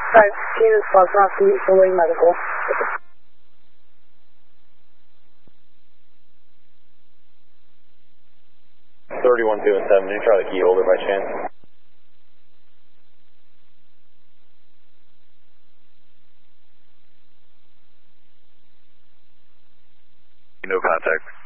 Alright, Candace Bosnowski, Filling Medical. 31 2 and 7, did you try the key holder by chance? No contact.